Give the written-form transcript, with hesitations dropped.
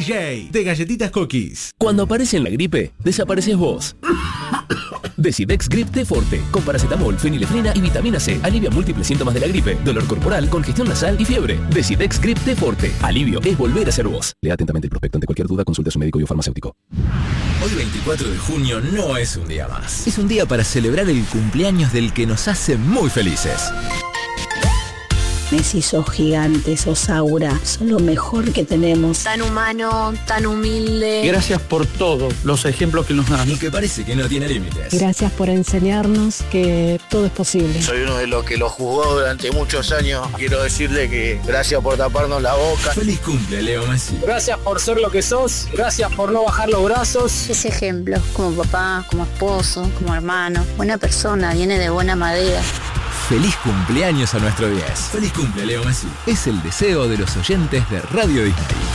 DJ de Galletitas Cookies. Cuando aparece en la gripe, desapareces vos. Decidex Grip T Forte, con paracetamol, fenilefrina y vitamina C. Alivia múltiples síntomas de la gripe, dolor corporal, congestión nasal y fiebre. Decidex Grip T Forte. Alivio es volver a ser vos. Lea atentamente el prospecto. Ante cualquier duda, consulte a su médico y o farmacéutico. Hoy 24 de junio no es un día más. Es un día para celebrar el cumpleaños del que nos hace muy felices. Messi, sos gigante, sos aura, sos lo mejor que tenemos. Tan humano, tan humilde. Gracias por todo, los ejemplos que nos dan. Y que parece que no tiene límites. Gracias por enseñarnos que todo es posible. Soy uno de los que lo jugó durante muchos años. Quiero decirle que gracias por taparnos la boca. Feliz cumple, Leo Messi. Gracias por ser lo que sos, gracias por no bajar los brazos. Es ejemplo, como papá, como esposo, como hermano. Buena persona, viene de buena madera. Feliz cumpleaños a nuestro 10. Feliz cumple, Leo Messi. Es el deseo de los oyentes de Radio Disney.